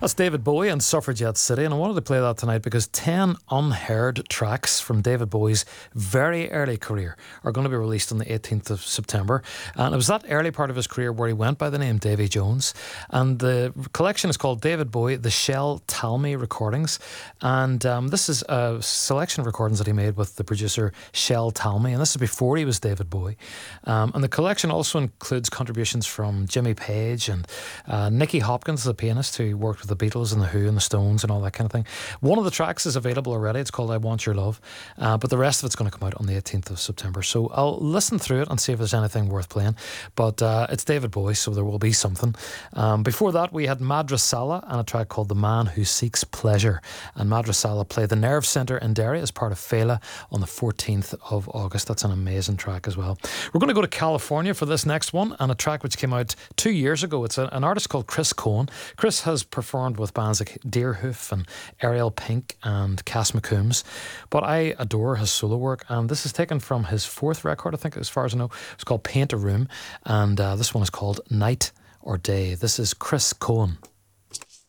That's David Bowie and Suffragette City, and I wanted to play that tonight because 10 unheard tracks from David Bowie's very early career are going to be released on the 18th of September. And it was that early part of his career where he went by the name Davy Jones. And the collection is called David Bowie, The Shel Talmy Recordings. And this is a selection of recordings that he made with the producer Shel Talmy. And this is before he was David Bowie. And the collection also includes contributions from Jimmy Page and Nicky Hopkins, the pianist who worked with the Beatles and the Who and the Stones and all that kind of thing. One of the tracks is available already. It's called I Want Your Love. But the rest of it's going to come out on the 18th of September. So I'll listen through it and see if there's anything worth playing. But it's David Bowie, so there will be something. Before that, we had Madrasala and a track called The Man Who Seeks Pleasure. And Madrasala played the Nerve Centre in Derry as part of Fela on the 14th of August. That's an amazing track as well. We're going to go to California for this next one, and a track which came out 2 years ago. It's an artist called Chris Cohen. Chris has performed with bands like Deerhoof and Ariel Pink and Cass McCombs, but I adore his solo work, and this is taken from his fourth record, I think, as far as I know. It's called Paint a Room, and this one is called Night or Day. This is Chris Cohen.